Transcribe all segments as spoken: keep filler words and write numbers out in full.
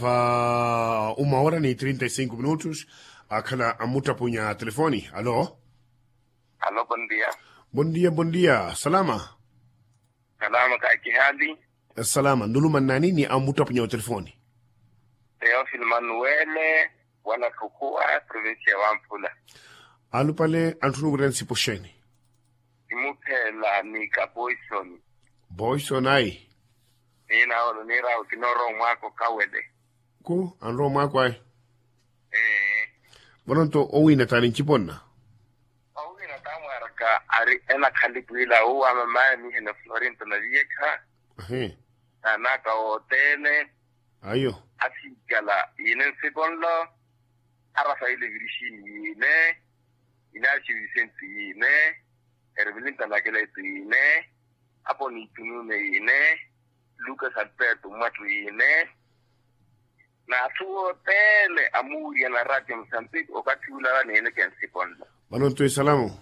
Va uma hora e trinta e cinco minutos. Akala amuta punya telefoni. Alô? Alô, bom dia. Bom dia, bom dia. Salama. Salama ka kihali. Salama. Nduluma nani ni amuta punya telefoni? Teofil Manuele, wana kukua, provincia Wampula. Alu pale antunu gurensi posheni. Imupela ni ka Boyson. Boyson ai. Nina ono nira utinoro mwako kawede. Ku anro mwako ai. Eh. Bononto owina tani chiponna. Owina tamwaraka ari ena kalipwila uwa mamaya ni hena Florinto na vieka. Ahe. Anaka hotele. Ayo. Asigala yinen sekonlo. Arafa ile virishini yine. Inachi Vicente yine. Erbilinta nakele yine. Apo ni tunune yine. Lucas Alberto Matu yine. Na su hotel amuri na radio Mozambique wakati ula nene kensi kondo. Bononto salamu.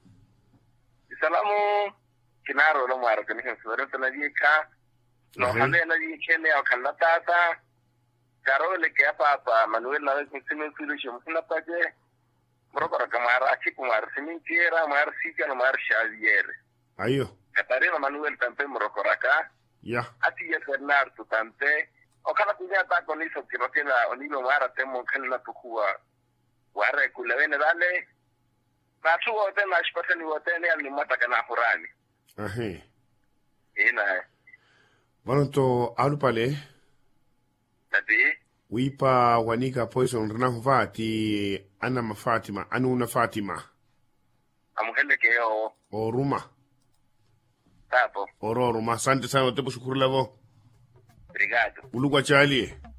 Salamu kinaro lo mara kanika Florinto na vieka. No hale na viekene au kanatata. Karole ke apa Manuel na kusema suluhisho mfuna paje. Mrokora kamara akiku mar simintiera mar sika na mar Xavier. Ayo. Katarina Manuel tampe mrokora ka. Ya. Ati ya Bernardo tampe. Okana kuja ta con eso tirotela onilo mara temo kana tukua. Ware kulewene dale. Na tu wote na shpatani wote ni alimata kana furani. Ahe. Ina. Bononto alu pale. Tadi. Wipa wanika poison rana fati ana mafatima anu na Fatima. Amuhele ke o. O Ruma. Tapo. Oro Ruma. Asante sana, tepo shukuru lavo. Obrigado. Ulugwa chali.